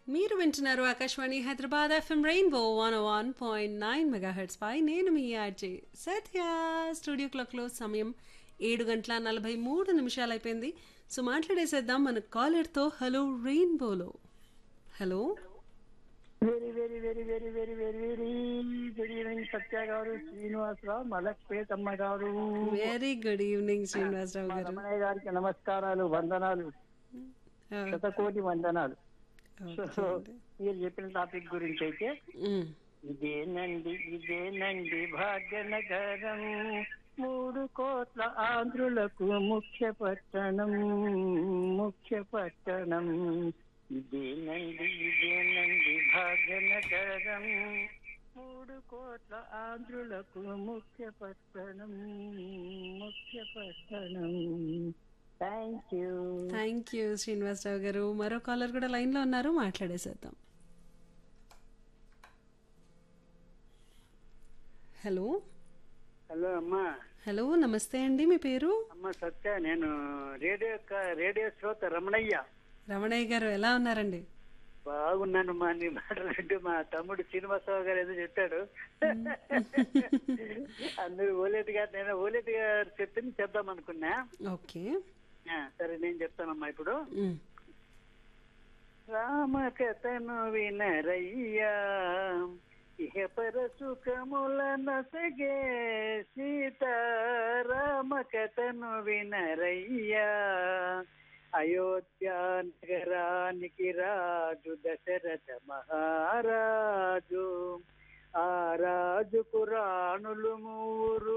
మీరు వింటున్నారు Akashvani Hyderabad FM rainbow 101.9 megahertz పై నేను మీ ఆర్జే సత్య. స్టూడియో క్లాక్లో సమయం 7 గంటల 43 నిమిషాలు అయిపోయింది. సో మాట్లాడేసేద్దాం మన కాలర్తో. Hello రెయిన్బోలో. Hello, very very very very very very very good evening సత్య గారు, శ్రీనివాసరావు, మలక్పేటమ్మ గారు. వెరీ గుడ్ ఈవినింగ్ శ్రీనివాసరావు మా గారు. రమణయ్య గారికి నమస్కారాలు, వందనాలు, శతకోటి వందనాలు. ఓకే సో అండి. మీరు చెప్పిన టాపిక్ గురించి అయితే, మ్, ఇదేనండి భాగ్యనగరం, 3 కోట్ల ఆంధ్రులకు ముఖ్య పట్టణం, ముఖ్య పట్టణం. ఇదేనండి భాగ్యనగరం, 3 కోట్ల ఆంధ్రులకు ముఖ్య పట్టణం, ముఖ్య పట్టణం. Thank you. Thank you Srinivasarao గారు. మరో కాలర్ కూడా లైన్లో ఉన్నారు, మాట్లాడేసేద్దాం. హలో. హలో అమ్మా. హలో, నమస్తే అండి. మీ పేరు? అమ్మ సత్య, నేను రేడియో శ్రోత రమణయ్య. రమణయ్య గారు ఎలా ఉన్నారండి? బాగున్నాను మా, నీ మాటలు వింటూ మా తమ్ముడు శ్రీనివాసరావు గారు ఏదో చెప్పాడు. అందరూ ఓలేటి గారు, నేను ఓలేటి గారు చెప్పింది చెప్దాం అనుకున్నా. ఓకే. సరే నేను చెప్తానమ్మా ఇప్పుడు. మ్, రామకథను వినరయ్యా, ఇహ పర సుఖముల నసగే సీతారామకథను వినరయ్యా, అయోధ్య నగరానికి రాజు దశరథ మహారాజు, ఆ రాజుకు రాణులు 3